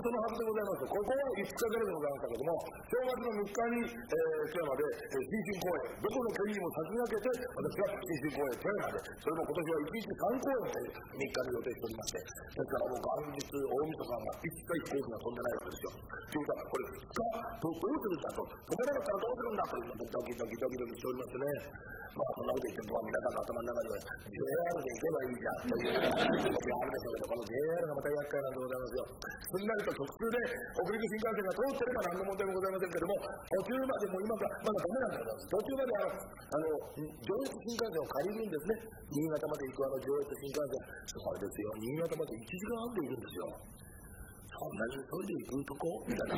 そのはずでございます。ここは5日からでございましたけども、正月の3日に富山で新春公演、どこの国にも先駆けて私は新春公演富山で、それも今年は1日3公演という3日で予定しておりまして、ですからもう元日大晦日が一切飛行機が飛んでないわけですよ。というかこれ2日どうするんだと、飛べなかったらどうするんだというのでドキドキドキドキしておりましてね。まあそんなこと言っても皆さんの頭の中では JR で行けばいいじゃんという時があるでしょうけど、この JR がまた厄介なんでございますよ。すんなりと特急で北陸新幹線が通ってれば何の問題もございませんけども、途中までも今からまだダメなんでございます。途中まで上越新幹線を借りるんですね。新潟まで行く上越新幹線、そうですよ、新潟まで1時間半で行くんですよ。そんなに急いで行くとこみたいな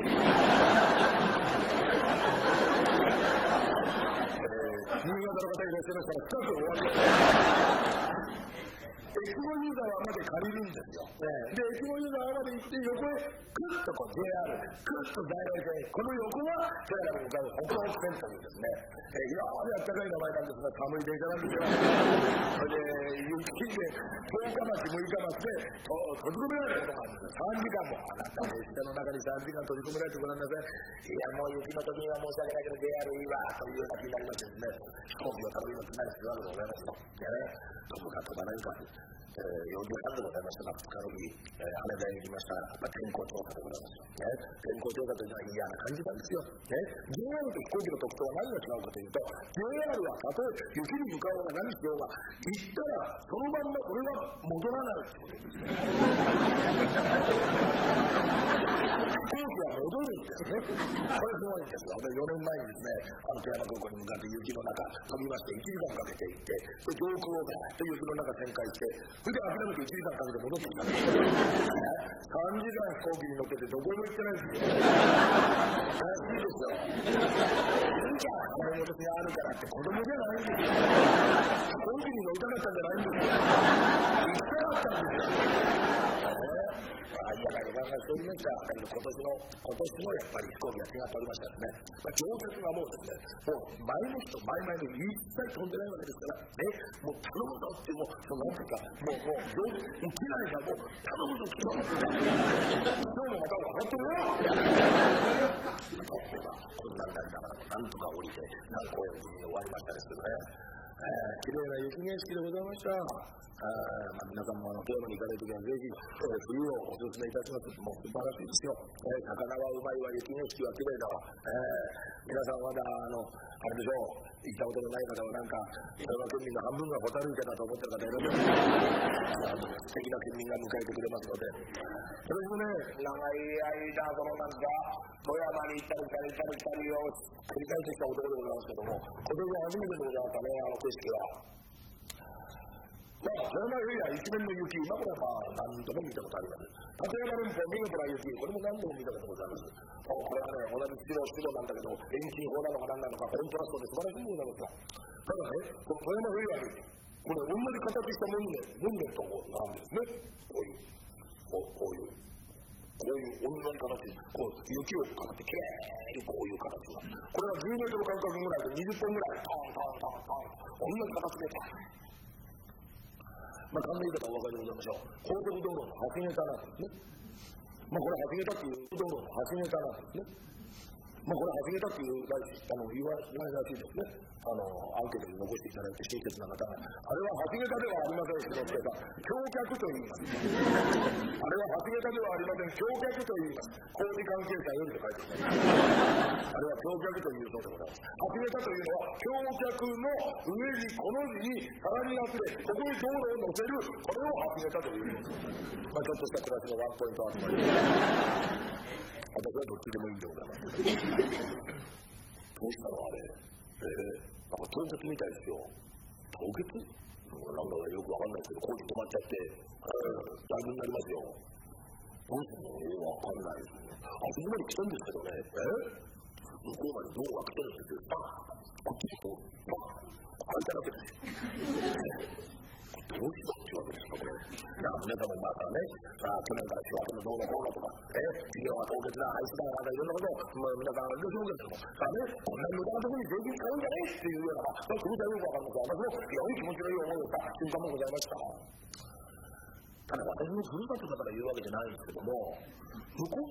新潟の方いらっしゃいましたら深くお詫び越後湯沢まで借りるんですよ。で、越後湯沢まで行って横へクッとこう JR でクッと在来線、この横が富山に向かう北北線というですね、非常にあったかい名前なんですが寒い電車なんですよ。それで雪で10日町6日町で閉じ込められることがあるんですよ。3時間もあなたの列車の中に3時間閉じ込められてごらんなさい。いやもう雪の時には申し訳ないけど JR いいわというような気になりましてですね、飛行機を頼みますない必要がございますと。飛ぶか飛ばないか4時半でございましたが、2日の日、羽田へ行きましたら、天候調査でございますよ。天候調査というのは嫌な感じなんですよ。JR と飛行機の特徴は何が違うかというと、JR はたとえ雪に向かおうが何しようが、行ったらそのまんまそれが戻らないってことですね。飛行機は戻るんですね。これすごいんですよ。4年前にですね、富山空港に向かって雪の中飛びまして1時間かけて行って、で上空をバーッと雪の中旋回して、それで諦めて1時間かけて戻ってきたんですよ。3時間飛行機に乗っててどこも行ってないんですよ。怪しいですよ。いいじゃん、払い戻しがあるからって子供じゃないんですよ。飛行機に乗りたかったんじゃないんですよ。行きたかったんですよ。嫌な予感がしておりました。だけど今年もやっぱり飛行機が違っておりましたですね。乗客がもうですね、もう前の人前々に一切飛んでないわけですからね、もう頼むぞってもうなんていうかもう機内がもう頼むぞ来ますよ。今日もまた分かってるよ。こんなんだからなんとか降りて何公演に終わりましたですけどね。綺麗な雪景色でございました。皆さんも富山に行かれるときはぜひ冬をお勧めいたします。もう素晴らしいですよ。魚はうまいわ、雪景色は綺麗だわ。皆さんまだあれでしょう、行ったことのない方はなんか富山県民の半分がホタルイカだと思ってる方いらっしゃる。素敵な県民が迎えてくれますので、それもね、長い間そのなんか富山に行ったりを繰り返してきた男でございますけども、今年は初めてでございましたね、景色は。富山エリア一面の雪、これは何度も見たことあります。立山連峰見事な雪、これも何度も見たことございます。これはね、同じ白なんだけど、遠近法なのか何なのか、コントラストで素晴らしいものなんですよ。ただね、この富山エリアに、これ同じ形したモニュメントなんですね。こういう同じ形、雪をかかってきれいにこういう形が。これは10メートル間隔ぐらいで20本ぐらい、トン、同じ形で勘の言い方はお分かりでございましょう。高速道路の橋桁なんですね。これ橋桁っていう道路の橋桁なんですね。これ橋桁っていう言わないらしいですね。アンケートに残していただいて親切な方が、あれは橋桁ではありませんけどってさ、橋脚と言います。あれは橋桁ではありません、橋脚と言います。工事関係者よりと書いてください。あれは橋脚というそうでございます。橋桁というのは橋脚の上にこの字にさらにあって、ここに道路を乗せる、これを橋桁という。ちょっとした暮らしのワンポイント集まり。私はどっちでもいいんでございます。どうしたのあれ。凍結みたいですよ。凍結なんだかよくわかんないですけど、工事止まっちゃって、だいぶになりますよ。どうするのわかんないですね。あそこまで来たんですけどね、向こうまで道路が来てるんですよ。こっちにこう、開いただけですよ。どうしたってわけですか、これ。皆さんもまたね、去年から仕分けの道路とか、企業は凍結だ、排出だ、なんかいろんなことを、皆さんあれでしょうけども、こんな無駄なところに税金買うんじゃねえっていうような、気持ちはよくわかるんですが、私も非常に気持ちのいい思いをした瞬間もございました。ただ私のふるさとだから言うわけじゃないんですけども、向こう